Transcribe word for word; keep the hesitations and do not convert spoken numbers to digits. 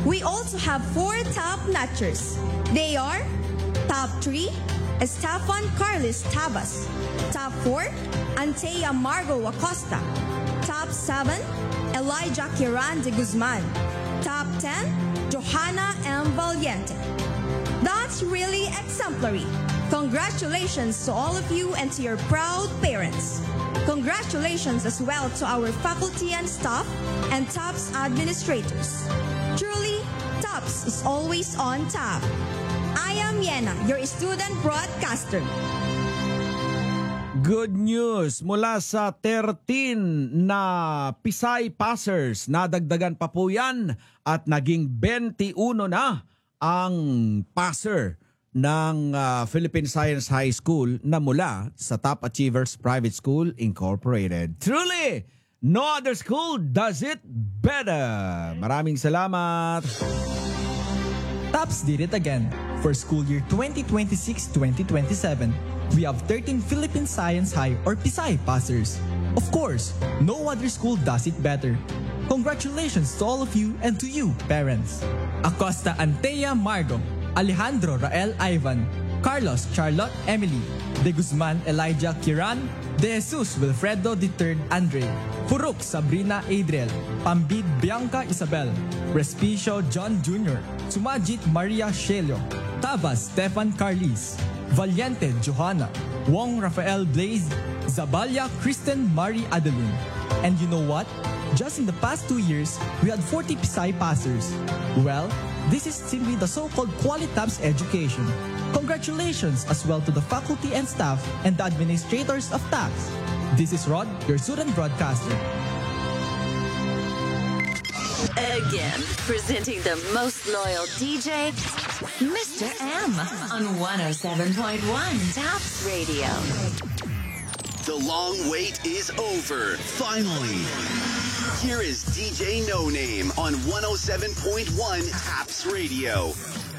We also have four top notchers. They are top three, Estefan Carlos Tabas. Top four, Antea Margo Acosta. Top seven, Elijah Kiran de Guzman. Top ten, Johanna M. Valiente. That's really exemplary. Congratulations to all of you and to your proud parents. Congratulations as well to our faculty and staff and TOPS administrators. Truly, TOPS is always on top. I am Yena, your student broadcaster. Good news mula sa thirteen na Pisay passers. Nadagdagan pa po yan at naging twenty-one na ang passer ng uh, Philippine Science High School na mula sa Top Achievers Private School Incorporated. Truly, no other school does it better. Maraming salamat. TOPS did it again. For school year twenty twenty-six twenty twenty-seven, we have thirteen Philippine Science High or Pisay passers. Of course, no other school does it better. Congratulations to all of you and to you, parents. Acosta Antea Margo, Alejandro Rael Ivan, Carlos Charlotte Emily, De Guzman Elijah Kiran, De Jesus Wilfredo the third Andre, Furuk Sabrina Adriel, Pambid Bianca Isabel, Respicio John Junior, Sumajit Maria Shelio, Tabas Stefan Carlis, Valiente Johanna, Wong Rafael Blaze, Zabalia Kristen Marie Adeline. And you know what? Just in the past two years, we had forty Pisay passers. Well, this is simply the so-called Qualitabs education. Congratulations as well to the faculty and staff and the administrators of TAPS. This is Rod, your student broadcaster. Again, presenting the most loyal D J, Mister M, on one oh seven point one TAPS Radio. The long wait is over, finally. Here is D J No Name on one oh seven point one TAPS Radio.